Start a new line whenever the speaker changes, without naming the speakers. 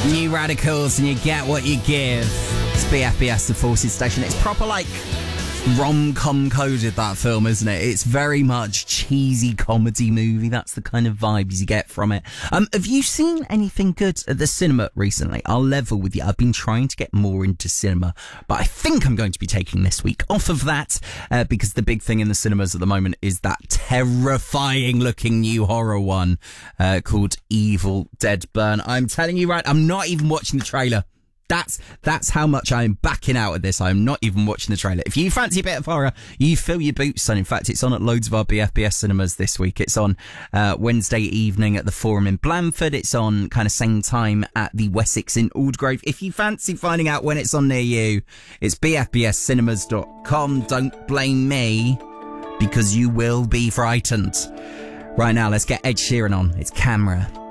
New Radicals, and you get what you give. It's BFBS, the Forces Station. It's proper like rom-com coded, that film, isn't it? It's very much cheesy comedy movie. That's the kind of vibes you get from it. Have you seen anything good at the cinema recently? I'll level with you. I've been trying to get more into cinema, but I think I'm going to be taking this week off of that because the big thing in the cinemas at the moment is that terrifying looking new horror one called Evil Dead Burn. I'm telling you, right, I'm not even watching the trailer. That's how much I'm backing out of this. I'm not even watching the trailer. If you fancy a bit of horror, you fill your boots, son. In fact, it's on at loads of our BFBS cinemas this week. It's on Wednesday evening at the Forum in Blandford. It's on kind of same time at the Wessex in Aldgrove. If you fancy finding out when it's on near you, it's bfbscinemas.com. Don't blame me, because you will be frightened. Right now, let's get Ed Sheeran on. It's Camera.